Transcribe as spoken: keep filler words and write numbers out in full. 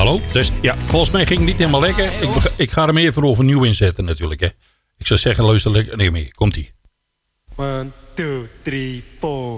Hallo? Dus, ja, volgens mij ging het niet helemaal lekker. Ik, ik ga er meer voor overnieuw inzetten natuurlijk. Hè. Ik zou zeggen, luister lekker. Nee, meer. Komt-ie. One, two, three, four.